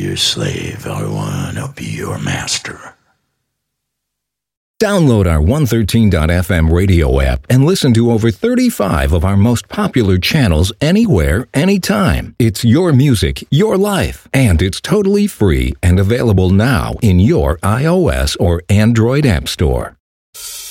your slave. I want to be your master. Download our 113.fm radio app and listen to over 35 of our most popular channels anywhere, anytime. It's your music, your life, and it's totally free and available now in your iOS or Android app store.